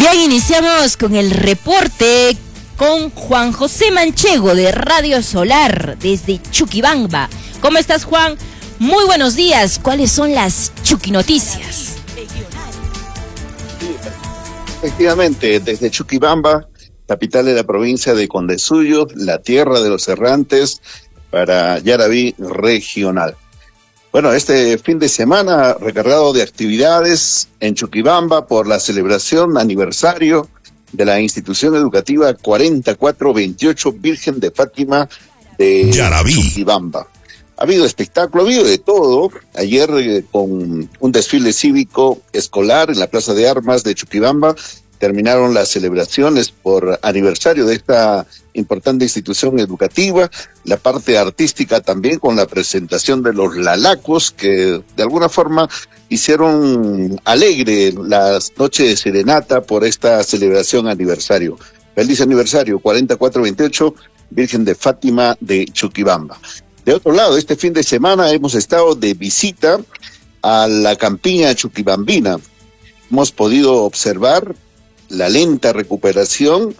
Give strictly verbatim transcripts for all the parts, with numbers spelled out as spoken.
Bien, iniciamos con el reporte con Juan José Manchego de Radio Solar desde Chuquibamba. ¿Cómo estás, Juan? Muy buenos días. ¿Cuáles son las Chuqui Noticias? Efectivamente, desde Chuquibamba, capital de la provincia de Condesuyos, la tierra de los errantes, para Yaraví Regional. Bueno, este fin de semana recargado de actividades en Chuquibamba por la celebración aniversario de la institución educativa cuarenta y cuatro veintiocho Virgen de Fátima de Yaraví. Chuquibamba. Ha habido espectáculo, ha habido de todo. Ayer eh, con un desfile cívico escolar en la Plaza de Armas de Chuquibamba terminaron las celebraciones por aniversario de esta importante institución educativa, la parte artística también con la presentación de los lalacos que de alguna forma hicieron alegre las noches de serenata por esta celebración aniversario. Feliz aniversario, cuarenta y cuatro veintiocho, Virgen de Fátima de Chuquibamba. De otro lado, este fin de semana hemos estado de visita a la campiña chuquibambina. Hemos podido observar la lenta recuperación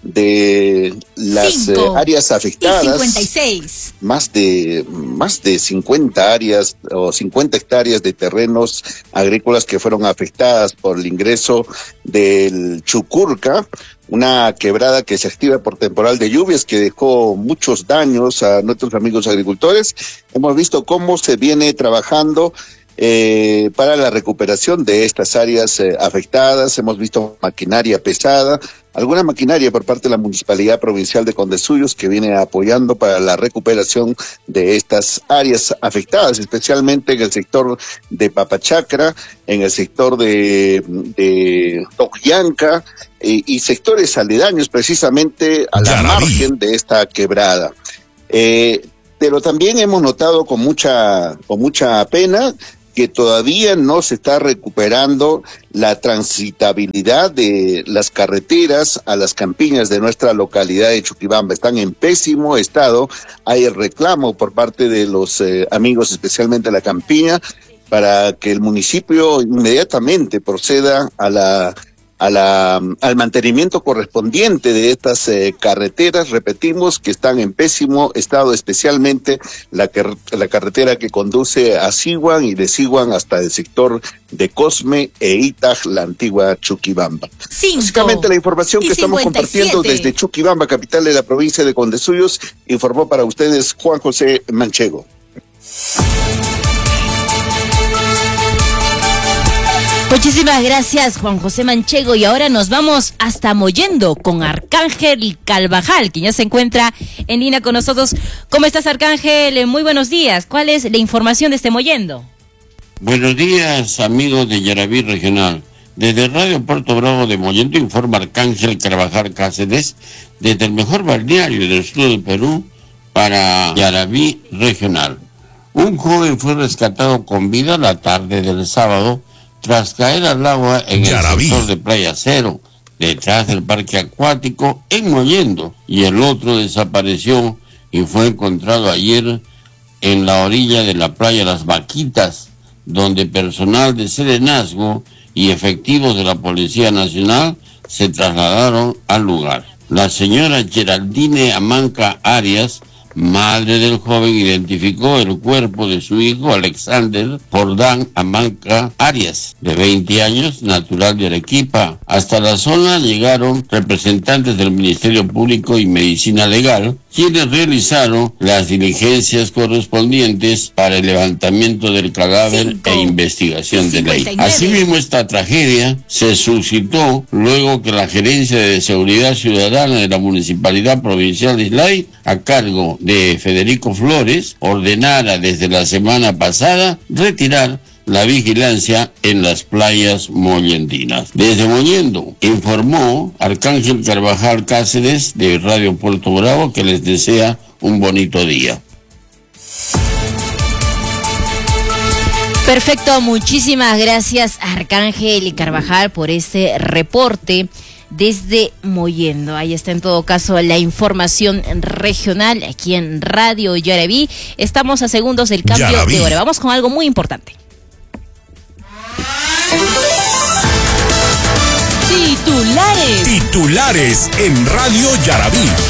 de las eh, áreas afectadas. cincuenta y seis. Más de, más de cincuenta áreas o cincuenta hectáreas de terrenos agrícolas que fueron afectadas por el ingreso del Chucurca, una quebrada que se activa por temporal de lluvias que dejó muchos daños a nuestros amigos agricultores. Hemos visto cómo se viene trabajando Eh, para la recuperación de estas áreas eh, afectadas. Hemos visto maquinaria pesada, alguna maquinaria por parte de la Municipalidad Provincial de Condesuyos que viene apoyando para la recuperación de estas áreas afectadas, especialmente en el sector de Papachacra, en el sector de, de Toquianca eh, y sectores aledaños precisamente a la margen de esta quebrada. Eh, pero también hemos notado con mucha, con mucha pena que todavía no se está recuperando la transitabilidad de las carreteras a las campiñas de nuestra localidad de Chuquibamba. Están en pésimo estado. Hay el reclamo por parte de los eh, amigos, especialmente de la campiña, para que el municipio inmediatamente proceda a la a la, al mantenimiento correspondiente de estas eh, carreteras. Repetimos que están en pésimo estado, especialmente la, la carretera que conduce a Siguan y de Siguan hasta el sector de Cosme e Itag, la antigua Chuquibamba. Cinco Básicamente la información que estamos compartiendo desde Chuquibamba, capital de la provincia de Condesuyos, informó para ustedes Juan José Manchego. Muchísimas gracias, Juan José Manchego. Y ahora nos vamos hasta Mollendo con Arcángel Carvajal, quien ya se encuentra en línea con nosotros. ¿Cómo estás, Arcángel? Muy buenos días. ¿Cuál es la información de este Mollendo? Buenos días, amigos de Yaraví Regional. Desde Radio Puerto Bravo de Mollendo informa Arcángel Carvajal Cáceres, desde el mejor balneario del sur del Perú para Yaraví Regional. Un joven fue rescatado con vida la tarde del sábado tras caer al agua en Yaraví, el sector de Playa Cero, detrás del parque acuático en Mollendo, y el otro desapareció y fue encontrado ayer en la orilla de la playa Las Vaquitas, donde personal de serenazgo y efectivos de la Policía Nacional se trasladaron al lugar. La señora Geraldine Amanca Arias, madre del joven, identificó el cuerpo de su hijo Alexander Jordán Amanca Arias, de veinte años, natural de Arequipa. Hasta la zona llegaron representantes del Ministerio Público y Medicina Legal, quienes realizaron las diligencias correspondientes para el levantamiento del cadáver Cinco. e investigación de ley. Asimismo, esta tragedia se suscitó luego que la Gerencia de Seguridad Ciudadana de la Municipalidad Provincial de Islay, a cargo de Federico Flores, ordenara desde la semana pasada retirar la vigilancia en las playas mollendinas. Desde Mollendo informó Arcángel Carvajal Cáceres de Radio Puerto Bravo, que les desea un bonito día. Perfecto, muchísimas gracias, Arcángel Carvajal, por este reporte desde Mollendo. Ahí está en todo caso la información regional aquí en Radio Yaraví. Estamos a segundos del cambio Yaraví. de hora. Vamos con algo muy importante. Si tu Titulares. Titulares en Radio Yarabí.